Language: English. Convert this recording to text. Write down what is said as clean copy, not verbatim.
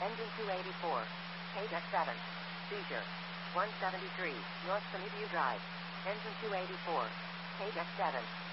Engine 284. KDEC 7. Seizure. 173, North Sunnyview Drive. Engine 284. KDEC 7.